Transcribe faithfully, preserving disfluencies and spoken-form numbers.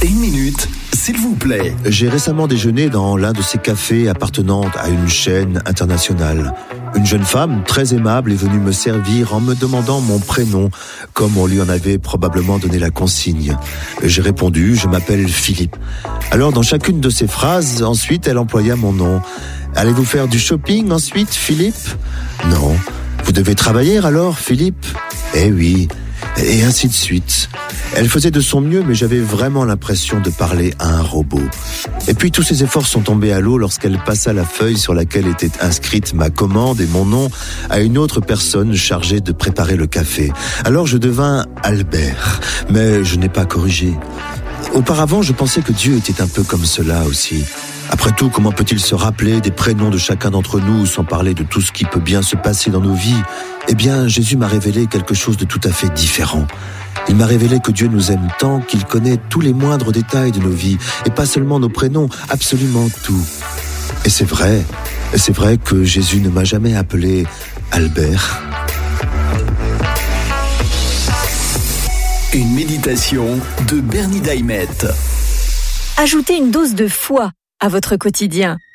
Une minute, s'il vous plaît. J'ai récemment déjeuné dans l'un de ces cafés appartenant à une chaîne internationale. Une jeune femme très aimable est venue me servir en me demandant mon prénom, comme on lui en avait probablement donné la consigne. J'ai répondu, je m'appelle Philippe. Alors dans chacune de ces phrases, ensuite elle employa mon nom. Allez-vous faire du shopping ensuite, Philippe ? Non. Vous devez travailler alors, Philippe ? Eh oui. Et ainsi de suite. Elle faisait de son mieux, mais j'avais vraiment l'impression de parler à un robot. Et puis tous ses efforts sont tombés à l'eau lorsqu'elle passa la feuille sur laquelle était inscrite ma commande et mon nom à une autre personne chargée de préparer le café. Alors je devins Albert, mais je n'ai pas corrigé. Auparavant, je pensais que Dieu était un peu comme cela aussi. Après tout, comment peut-il se rappeler des prénoms de chacun d'entre nous sans parler de tout ce qui peut bien se passer dans nos vies ? Eh bien, Jésus m'a révélé quelque chose de tout à fait différent. Il m'a révélé que Dieu nous aime tant qu'il connaît tous les moindres détails de nos vies, et pas seulement nos prénoms, absolument tout. Et c'est vrai, c'est vrai que Jésus ne m'a jamais appelé Albert. Une méditation de Bernie Daimet. Ajoutez une dose de foi à votre quotidien.